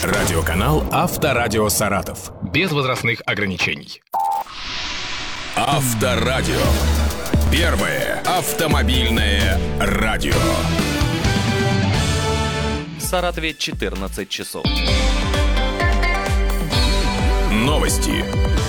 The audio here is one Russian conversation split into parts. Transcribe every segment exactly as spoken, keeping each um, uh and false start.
Радиоканал «Авторадио Саратов». Без возрастных ограничений. Авторадио. Первое автомобильное радио. В Саратове четырнадцать часов. Новости.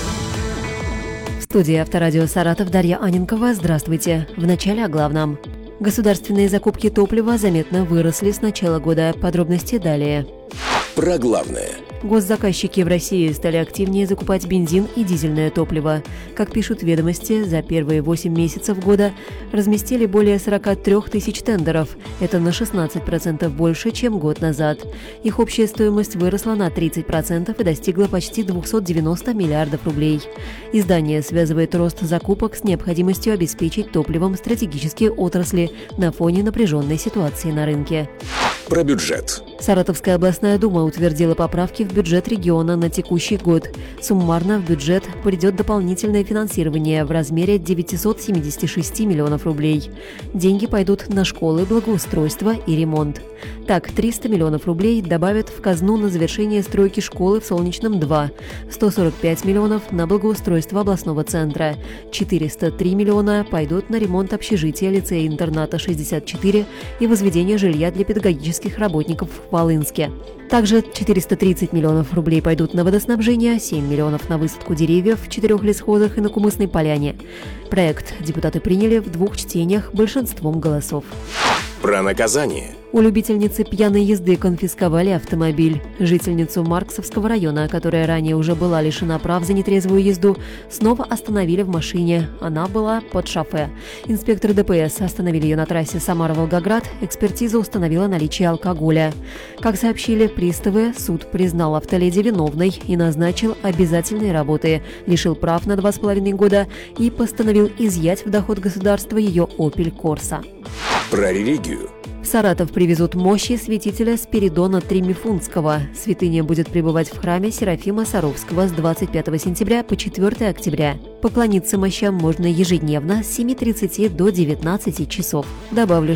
В студии «Авторадио Саратов» Дарья Аненкова. Здравствуйте. В начале о главном. Государственные закупки топлива заметно выросли с начала года. Подробности далее. Про главное. Госзаказчики в России стали активнее закупать бензин и дизельное топливо. Как пишут «Ведомости», за первые восемь месяцев года разместили более сорок три тысяч тендеров. Это на шестнадцать процентов больше, чем год назад. Их общая стоимость выросла на тридцать процентов и достигла почти двести девяносто миллиардов рублей. Издание связывает рост закупок с необходимостью обеспечить топливом стратегические отрасли на фоне напряженной ситуации на рынке. Про бюджет. Саратовская областная дума утвердила поправки в бюджет региона на текущий год. Суммарно в бюджет придет дополнительное финансирование в размере девятьсот семьдесят шесть миллионов рублей. Деньги пойдут на школы, благоустройство и ремонт. Так, триста миллионов рублей добавят в казну на завершение стройки школы в Солнечном-два, сто сорок пять миллионов на благоустройство областного центра, четыреста три миллиона пойдут на ремонт общежития лицея-интерната шестьдесят четыре и возведение жилья для педагогических работников в Волынске. Также четыреста тридцать миллионов рублей пойдут на водоснабжение, семь миллионов на высадку деревьев в четырех лесхозах и на Кумысной поляне. Проект депутаты приняли в двух чтениях большинством голосов. Про наказание. У любительницы пьяной езды конфисковали автомобиль. Жительницу Марксовского района, которая ранее уже была лишена прав за нетрезвую езду, снова остановили в машине. Она была под шофе. Инспекторы ДПС остановили ее на трассе Самара-Волгоград. Экспертиза установила наличие алкоголя. Как сообщили приставы, суд признал автоледи виновной и назначил обязательные работы, лишил прав на два с половиной года и постановил изъять в доход государства ее «Опель Корса». Про религию. В Саратов привезут мощи святителя Спиридона Тримифунтского. Святыня будет пребывать в храме Серафима Саровского с двадцать пятого сентября по четвёртого октября. Поклониться мощам можно ежедневно с семи тридцати до девятнадцати часов. Добавлю,